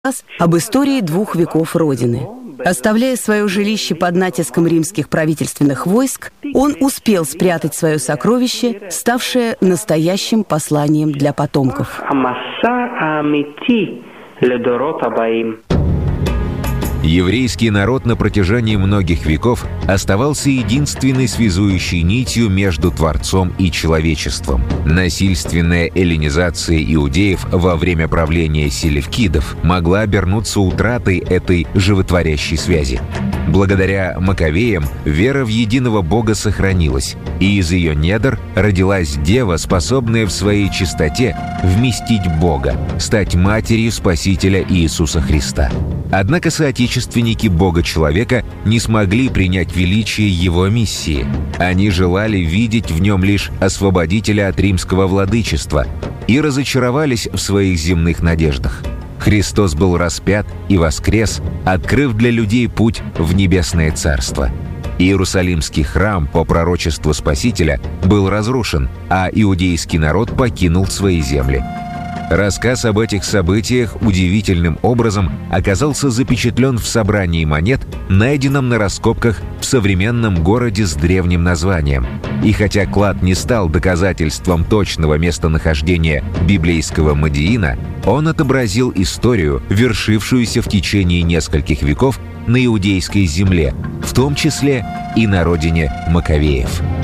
об истории 2 веков Родины. Оставляя свое жилище под натиском римских правительственных войск, он успел спрятать свое сокровище, ставшее настоящим посланием для потомков. Еврейский народ на протяжении многих веков оставался единственной связующей нитью между Творцом и человечеством. Насильственная эллинизация иудеев во время правления селевкидов могла обернуться утратой этой животворящей связи. Благодаря Маковеям вера в единого Бога сохранилась, и из ее недр родилась дева, способная в своей чистоте вместить Бога, стать матерью Спасителя Иисуса Христа. Однако соотечественники Бога-человека не смогли принять величие его миссии. Они желали видеть в нем лишь освободителя от римского владычества и разочаровались в своих земных надеждах. Христос был распят и воскрес, открыв для людей путь в небесное царство. Иерусалимский храм по пророчеству Спасителя был разрушен, а иудейский народ покинул свои земли. Рассказ об этих событиях удивительным образом оказался запечатлен в собрании монет, найденном на раскопках в современном городе с древним названием. И хотя клад не стал доказательством точного местонахождения библейского Мадиина, он отобразил историю, вершившуюся в течение нескольких веков на иудейской земле, в том числе и на родине Маковеев.